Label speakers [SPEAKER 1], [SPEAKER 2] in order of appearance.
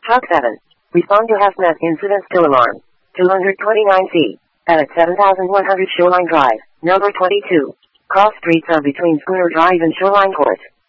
[SPEAKER 1] Truck 7. Respond to hazmat incident still alarm. 229C. At 7100 Shoreline Drive, number 22. Cross streets are between Schooner Drive and Shoreline Court.